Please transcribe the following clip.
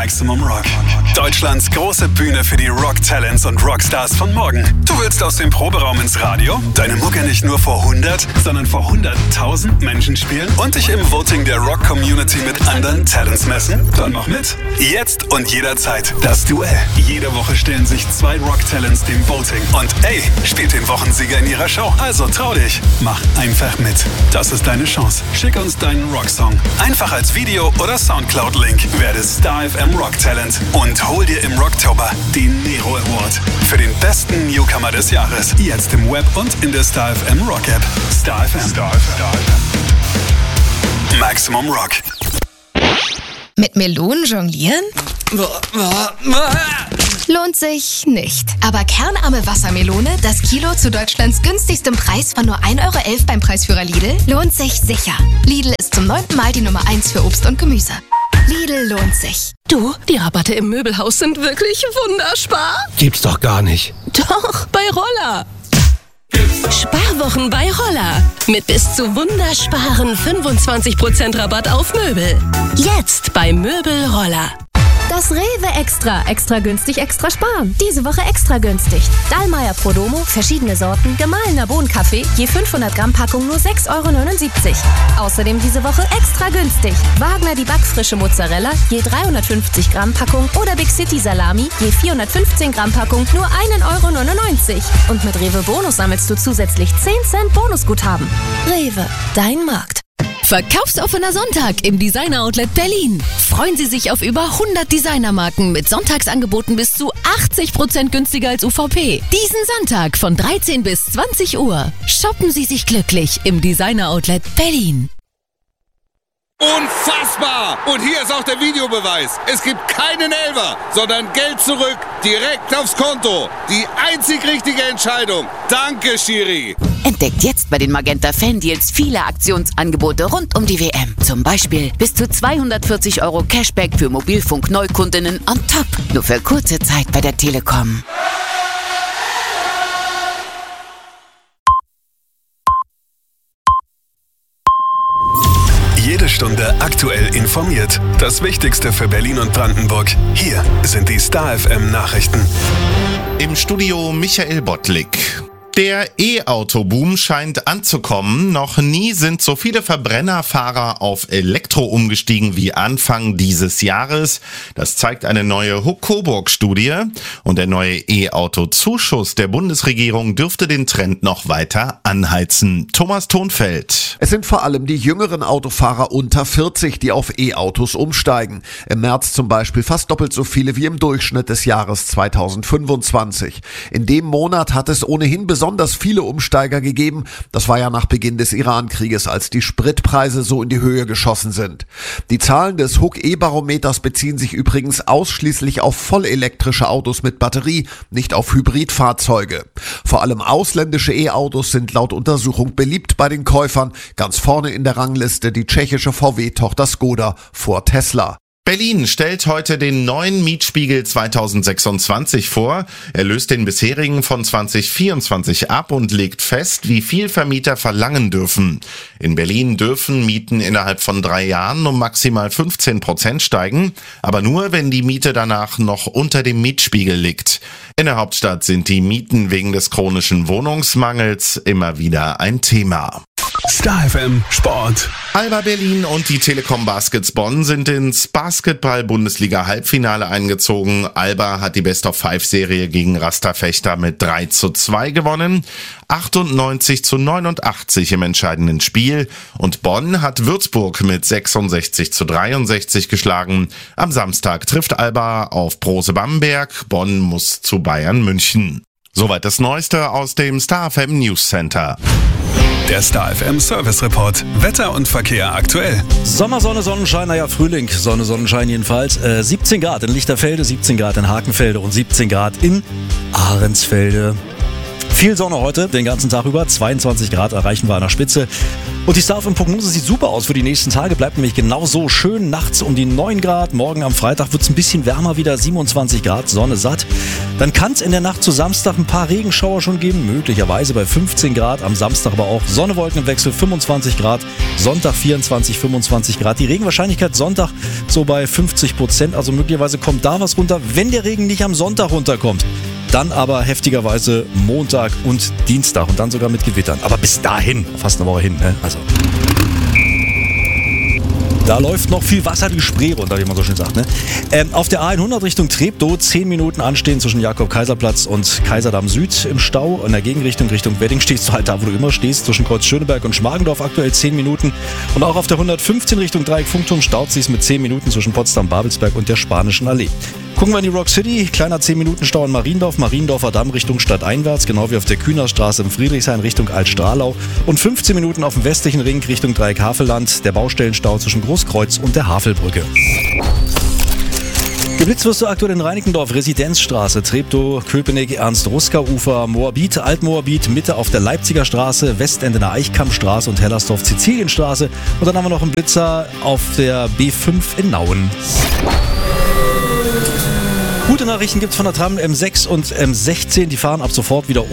Maximum Rock. Deutschlands große Bühne für die Rock-Talents und Rockstars von morgen. Du willst aus dem Proberaum ins Radio, deine Mucke nicht nur vor 100, sondern vor 100.000 Menschen spielen und dich im Voting der Rock-Community mit anderen Talents messen? Dann mach mit. Jetzt und jederzeit das Duell. Jede Woche stellen sich 2 Rock-Talents dem Voting. Und ey, spielt den Wochensieger in ihrer Show. Also trau dich. Mach einfach mit. Das ist deine Chance. Schick uns deinen Rocksong. Einfach als Video oder Soundcloud-Link. Werde Star FM Rock-Talent und hol dir im Rocktober den Nero Award für den besten Newcomer des Jahres. Jetzt im Web und in der Star FM Rock App. Star FM. Maximum Rock. Mit Melonen jonglieren? Lohnt sich nicht. Aber kernarme Wassermelone, das Kilo zu Deutschlands günstigstem Preis von nur 1,11 € beim Preisführer Lidl, lohnt sich sicher. Lidl ist zum 9. Mal die Nummer 1 für Obst und Gemüse. Lidl lohnt sich. Du, die Rabatte im Möbelhaus sind wirklich wunderspar. Gibt's doch gar nicht. Doch, bei Roller. Sparwochen bei Roller. Mit bis zu wundersparen 25% Rabatt auf Möbel. Jetzt bei Möbel Roller. Das Rewe Extra. Extra günstig, extra sparen. Diese Woche extra günstig. Dallmayr Prodomo, verschiedene Sorten, gemahlener Bohnenkaffee, je 500 Gramm Packung nur 6,79 €. Außerdem diese Woche extra günstig. Wagner die backfrische Mozzarella, je 350 Gramm Packung oder Big City Salami, je 415 Gramm Packung nur 1,99 €. Und mit Rewe Bonus sammelst du zusätzlich 10 Cent Bonusguthaben. Rewe, dein Markt. Verkaufsoffener Sonntag im Designer Outlet Berlin. Freuen Sie sich auf über 100 Designermarken mit Sonntagsangeboten bis zu 80% günstiger als UVP. Diesen Sonntag von 13 bis 20 Uhr. Shoppen Sie sich glücklich im Designer Outlet Berlin. Unfassbar! Und hier ist auch der Videobeweis. Es gibt keinen Elfer, sondern Geld zurück, direkt aufs Konto. Die einzig richtige Entscheidung. Danke, Schiri. Entdeckt jetzt bei den Magenta Fan-Deals viele Aktionsangebote rund um die WM. Zum Beispiel bis zu 240 € Cashback für Mobilfunk-Neukundinnen on top. Nur für kurze Zeit bei der Telekom. Jede Stunde aktuell informiert. Das Wichtigste für Berlin und Brandenburg. Hier sind die Star FM Nachrichten. Im Studio Michael Bottlik. Der E-Auto-Boom scheint anzukommen. Noch nie sind so viele Verbrennerfahrer auf Elektro umgestiegen wie Anfang dieses Jahres. Das zeigt eine neue Coburg-Studie. Und der neue E-Auto-Zuschuss der Bundesregierung dürfte den Trend noch weiter anheizen. Thomas Thonfeld. Es sind vor allem die jüngeren Autofahrer unter 40, die auf E-Autos umsteigen. Im März zum Beispiel fast doppelt so viele wie im Durchschnitt des Jahres 2025. In dem Monat hat es ohnehin besonders viele Umsteiger gegeben. Das war ja nach Beginn des Iran-Krieges, als die Spritpreise so in die Höhe geschossen sind. Die Zahlen des Huck-E-Barometers beziehen sich übrigens ausschließlich auf vollelektrische Autos mit Batterie, nicht auf Hybridfahrzeuge. Vor allem ausländische E-Autos sind laut Untersuchung beliebt bei den Käufern. Ganz vorne in der Rangliste die tschechische VW-Tochter Skoda vor Tesla. Berlin stellt heute den neuen Mietspiegel 2026 vor. Er löst den bisherigen von 2024 ab und legt fest, wie viel Vermieter verlangen dürfen. In Berlin dürfen Mieten innerhalb von 3 Jahren um maximal 15% steigen, aber nur, wenn die Miete danach noch unter dem Mietspiegel liegt. In der Hauptstadt sind die Mieten wegen des chronischen Wohnungsmangels immer wieder ein Thema. Star FM Sport. Alba Berlin und die Telekom Baskets Bonn sind ins Basketball-Bundesliga-Halbfinale eingezogen. Alba hat die Best-of-5-Serie gegen Rasterfechter mit 3:2 gewonnen, 98:89 im entscheidenden Spiel. Und Bonn hat Würzburg mit 66:63 geschlagen. Am Samstag trifft Alba auf Brose Bamberg. Bonn muss zu Bayern München. Soweit das Neueste aus dem Star FM News Center. Der Star FM Service Report. Wetter und Verkehr aktuell. Sommer, Sonne, Sonnenschein, naja, Frühling, Sonne, Sonnenschein jedenfalls. 17 Grad in Lichterfelde, 17 Grad in Hakenfelde und 17 Grad in Ahrensfelde. Viel Sonne heute, den ganzen Tag über. 22 Grad erreichen wir an der Spitze. Und die Starfilm-Prognose sieht super aus für die nächsten Tage. Bleibt nämlich genauso schön. Nachts um die 9 Grad. Morgen am Freitag wird es ein bisschen wärmer wieder. 27 Grad, Sonne satt. Dann kann es in der Nacht zu Samstag ein paar Regenschauer schon geben. Möglicherweise bei 15 Grad. Am Samstag aber auch Sonne, Wolken im Wechsel 25 Grad. Sonntag 24, 25 Grad. Die Regenwahrscheinlichkeit Sonntag so bei 50%. Also möglicherweise kommt da was runter, wenn der Regen nicht am Sonntag runterkommt. Dann aber heftigerweise Montag und Dienstag und dann sogar mit Gewittern. Aber bis dahin, fast eine Woche hin, ne? Also da läuft noch viel Wasser die Spree runter, wie man so schön sagt. Ne? Auf der A100 Richtung Treptow 10 Minuten anstehen zwischen Jakob-Kaiser-Platz und Kaiserdamm Süd im Stau. In der Gegenrichtung Richtung Wedding stehst du halt da, wo du immer stehst, zwischen Kreuz Schöneberg und Schmargendorf aktuell 10 Minuten. Und auch auf der 115 Richtung Dreieck Funkturm staut sich's mit 10 Minuten zwischen Potsdam, Babelsberg und der Spanischen Allee. Gucken wir in die Rock City, kleiner 10 Minuten Stau in Mariendorf, Mariendorfer Damm Richtung Stadteinwärts, genau wie auf der Kühnerstraße im Friedrichshain Richtung Altstrahlau und 15 Minuten auf dem westlichen Ring Richtung Dreieck Havelland, der Baustellenstau zwischen Großkreuz und der Havelbrücke. Geblitzt wirst du aktuell in Reinickendorf, Residenzstraße, Treptow, Köpenick, Ernst-Ruska-Ufer, Moabit, Altmoabit, Mitte auf der Leipziger Straße, Westende in der Eichkammstraße und Hellersdorf, Sizilienstraße. Und dann haben wir noch einen Blitzer auf der B5 in Nauen. Gute Nachrichten gibt's von der Tram M6 und M16, die fahren ab sofort wieder